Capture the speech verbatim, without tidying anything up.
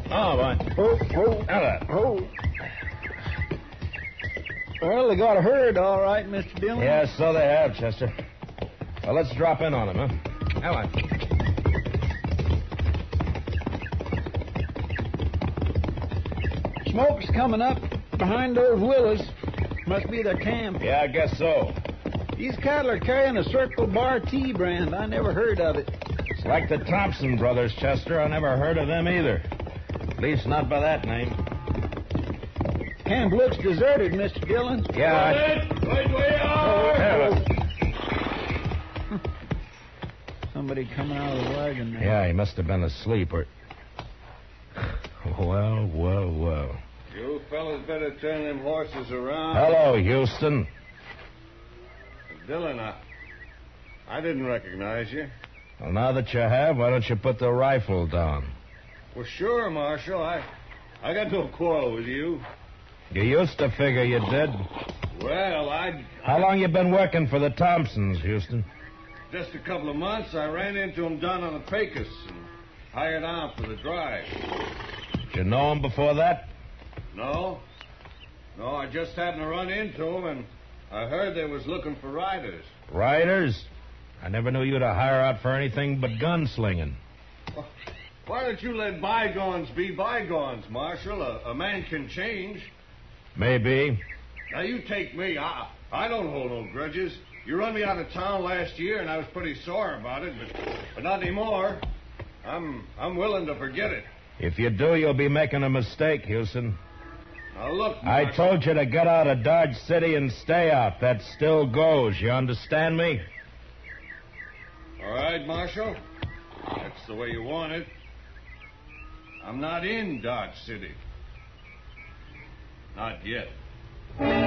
Oh, boy. Oh, oh, Now oh. Well, they got a herd, all right, Mister Dillon. Yes, so they have, Chester. Well, let's drop in on them, huh? Come on. Smoke's coming up behind those willows. Must be their camp. Yeah, I guess so. These cattle are carrying a Circle Bar T brand. I never heard of it. It's like the Thompson brothers, Chester. I never heard of them either. At least not by that name. Camp looks deserted, Mister Dillon. Yeah. Wait, wait, wait, I... Somebody coming out of the wagon there. Yeah, he must have been asleep or... Well, well, well. You fellas better turn them horses around. Hello, Houston. Dillon, I, I didn't recognize you. Well, now that you have, why don't you put the rifle down? Well, sure, Marshal. I, I got no quarrel with you. You used to figure you did. Well, I... How long you been working for the Thompsons, Houston? Just a couple of months. I ran into him down on the Pecos and hired on for the drive. Did you know him before that? No. No, I just happened to run into him, and I heard they was looking for riders. Riders? I never knew you to hire out for anything but gunslinging. Well, why don't you let bygones be bygones, Marshal? A, a man can change. Maybe. Now, you take me. I, I don't hold no grudges. You run me out of town last year, and I was pretty sore about it, but, but not anymore. I'm, I'm willing to forget it. If you do, you'll be making a mistake, Houston. Now, look, I Marshal. told you to get out of Dodge City and stay out. That still goes. You understand me? All right, Marshal. That's the way you want it. I'm not in Dodge City. Not yet.